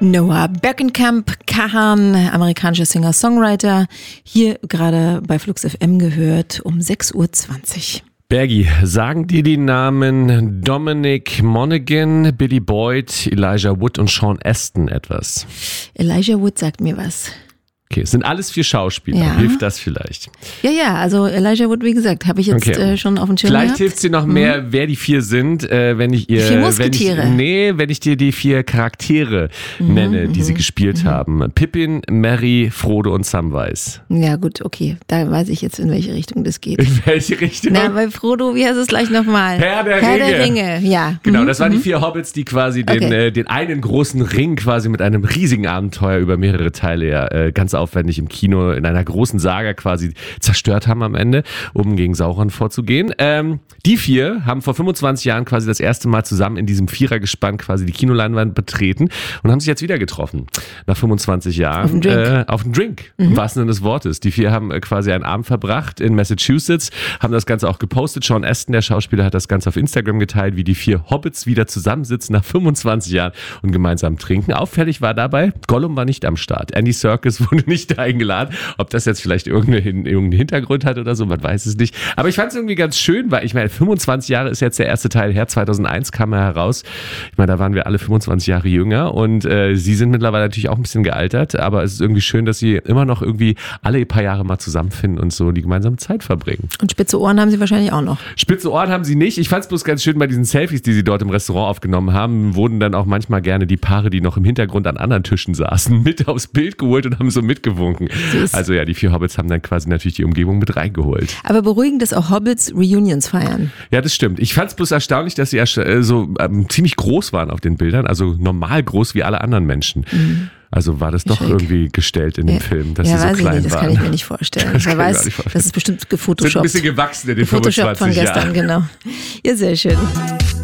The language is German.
Noah Berkenkamp, Kahan, amerikanischer Singer-Songwriter, hier gerade bei Flux FM gehört um 6.20 Uhr. Bergi, sagen dir die Namen Dominic Monaghan, Billy Boyd, Elijah Wood und Sean Astin etwas? Elijah Wood sagt mir was. Okay, es sind alles 4 Schauspieler. Ja. Hilft das vielleicht? Ja, also Elijah Wood, wie gesagt, habe ich jetzt schon auf dem Schirm Vielleicht gehabt. hilft sie noch mehr, wer die 4 sind, wenn ich ihr, 4 Musketiere. wenn ich dir die 4 Charaktere nenne, die sie gespielt haben. Pippin, Merry, Frodo und Samwise. Ja gut, okay, da weiß ich jetzt, in welche Richtung das geht. In welche Richtung? Na, bei Frodo, wie heißt es gleich nochmal? Herr der Ringe, ja. Genau, das waren die 4 Hobbits, die quasi den einen großen Ring quasi mit einem riesigen Abenteuer über mehrere Teile ja ganz aufwendig im Kino in einer großen Saga quasi zerstört haben am Ende, um gegen Sauron vorzugehen. Die 4 haben vor 25 Jahren quasi das erste Mal zusammen in diesem Vierergespann quasi die Kinoleinwand betreten und haben sich jetzt wieder getroffen. Nach 25 Jahren. Auf einen Drink. Im wahrsten Sinne des Wortes. Die 4 haben quasi einen Abend verbracht in Massachusetts, haben das Ganze auch gepostet. Sean Astin, der Schauspieler, hat das Ganze auf Instagram geteilt, wie die 4 Hobbits wieder zusammensitzen nach 25 Jahren und gemeinsam trinken. Auffällig war dabei, Gollum war nicht am Start. Andy Serkis wurde nicht eingeladen. Ob das jetzt vielleicht irgendeinen Hintergrund hat oder so, man weiß es nicht. Aber ich fand es irgendwie ganz schön, weil ich meine, 25 Jahre ist jetzt der erste Teil her, 2001 kam er heraus. Ich meine, da waren wir alle 25 Jahre jünger und sie sind mittlerweile natürlich auch ein bisschen gealtert, aber es ist irgendwie schön, dass sie immer noch irgendwie alle paar Jahre mal zusammenfinden und so die gemeinsame Zeit verbringen. Und spitze Ohren haben sie wahrscheinlich auch noch. Spitze Ohren haben sie nicht. Ich fand es bloß ganz schön bei diesen Selfies, die sie dort im Restaurant aufgenommen haben, wurden dann auch manchmal gerne die Paare, die noch im Hintergrund an anderen Tischen saßen, mit aufs Bild geholt und haben so mitgewunken. Also ja, die 4 Hobbits haben dann quasi natürlich die Umgebung mit reingeholt. Aber beruhigend, dass auch Hobbits Reunions feiern. Ja, das stimmt. Ich fand es bloß erstaunlich, dass sie so ziemlich groß waren auf den Bildern, also normal groß wie alle anderen Menschen. Also war das doch irgendwie gestellt in dem Film, dass sie so klein waren. Das kann ich mir nicht vorstellen. Wer weiß, das ist bestimmt gefotoshoppt. Sind ein bisschen gewachsen in den 25 Photoshop von gestern, Jahren. genau. Ja, sehr schön.